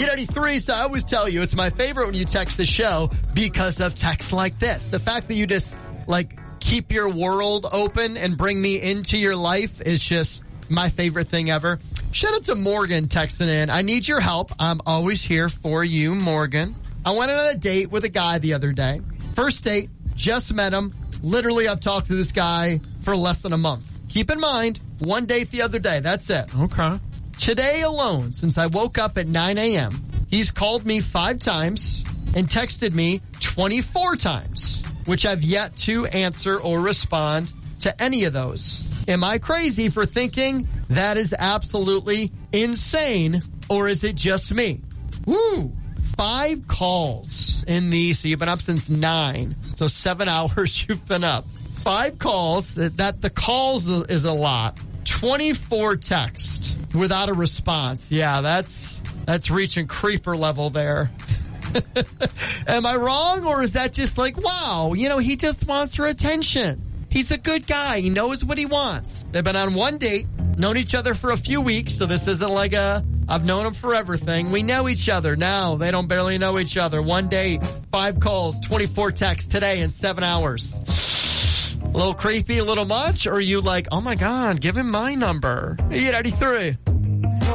93, so I always tell you, it's my favorite when you text the show because of texts like this. The fact that you just, keep your world open and bring me into your life is just my favorite thing ever. Shout out to Morgan texting in. I need your help. I'm always here for you, Morgan. I went on a date with a guy the other day. First date, just met him. Literally, I've talked to this guy for less than a month. Keep in mind, one date the other day. That's it. Okay. Today alone, since I woke up at 9 a.m., he's called me 5 times and texted me 24 times, which I've yet to answer or respond to any of those. Am I crazy for thinking that is absolutely insane, or is it just me? Woo! 5 calls in so you've been up since 9, so 7 hours you've been up. 5 calls, that the calls is a lot. 24 texts without a response. Yeah, that's reaching creeper level there. Am I wrong, or is that just wow, he just wants her attention. He's a good guy. He knows what he wants. They've been on one date, known each other for a few weeks, so this isn't I've known him forever thing. We know each other. Now they don't barely know each other. One date, 5 calls, 24 texts today in 7 hours. A little creepy, a little much? Or are you oh my God, give him my number? 883.